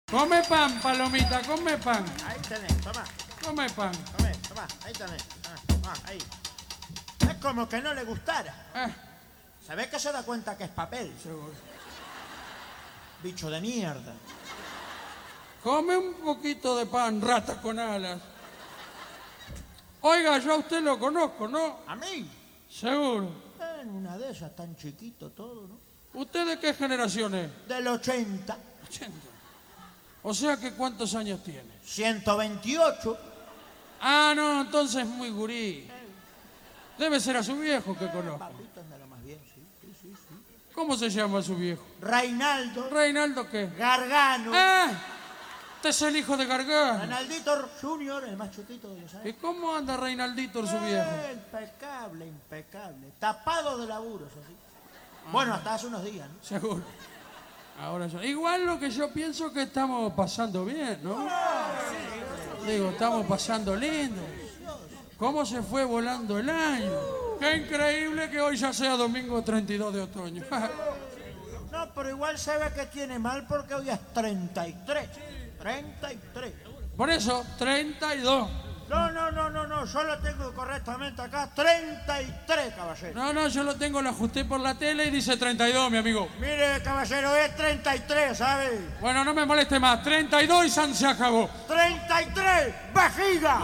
Come pan, palomita, come pan. Ahí tenés, toma. Come pan. Toma, ahí tenés. Ahí. Es como que no le gustara. ¿Sabés que se da cuenta que es papel? Seguro. Bicho de mierda. Come un poquito de pan, rata con alas. Oiga, yo a usted lo conozco, ¿no? ¿A mí? Seguro. En una de esas, tan chiquito todo, ¿no? ¿Usted de qué generación es? Del 80. 80. O sea que ¿cuántos años tiene? 128. Ah, no, entonces es muy gurí. Debe ser a su viejo que conozco. Papito anda lo más bien, sí. ¿Cómo se llama su viejo? Reinaldo. ¿Reinaldo qué? Gargano. ¡Ah! Este es el hijo de Gargano. Reinaldito Junior, el más chiquito de los ¿Y años. cómo anda Reinaldito, su viejo? Impecable. Tapado de laburos, así. Bueno, hasta hace unos días, ¿no? Seguro. Ahora yo. Igual lo que yo pienso que estamos pasando bien, ¿no? Digo, estamos pasando lindo. ¿Cómo se fue volando el año? Qué increíble que hoy ya sea domingo 32 de otoño. No, pero igual se ve que tiene mal porque hoy es 33. 33. Por eso, 32. No, yo lo tengo correctamente acá, 33, caballero. No, yo lo tengo, lo ajusté por la tele y dice 32, mi amigo. Mire, caballero, es 33, ¿sabe? Bueno, no me moleste más, 32 y San se acabó. 33, vejiga.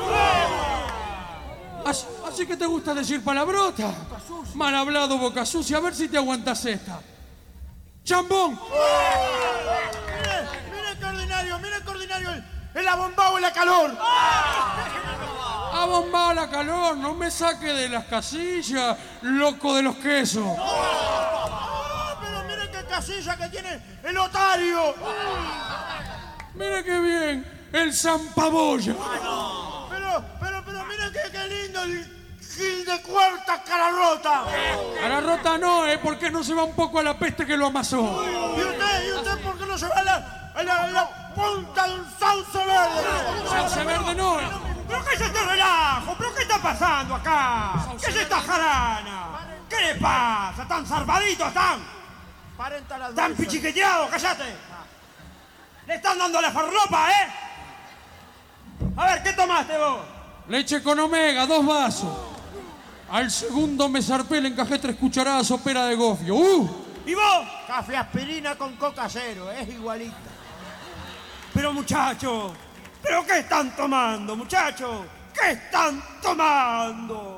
Así que te gusta decir palabrota. Mal hablado, boca sucia, a ver si te aguantas esta. ¡Chambón! Mire, coordinario, el abombado y la calor. ¡Ha bombado la calor! ¡No me saque de las casillas, loco de los quesos! Pero mire qué casilla que tiene el otario. ¡Mire qué bien! ¡El zampaboya! Pero mire qué lindo el gil de cuarta cara rota. A la rota no, porque no se va un poco a la peste que lo amasó. ¿Y usted por qué no se va a la punta de un sauce verde? Sauce verde no. ¿Pero qué es este relajo? ¿Pero qué está pasando acá? ¿Qué es esta jarana? ¿Qué le pasa? ¿Tan zarpaditos están? ¿Tan pichiqueteados? ¡Cállate! Le están dando la farlopa, ¿eh? A ver, ¿qué tomaste vos? Leche con omega, 2 vasos. Al segundo me zarpé, le encajé 3 cucharadas sopera de gofio. ¿Y vos? Café aspirina con coca cero, es igualita. Pero muchachos, ¿pero qué están tomando, muchachos? ¿Qué están tomando?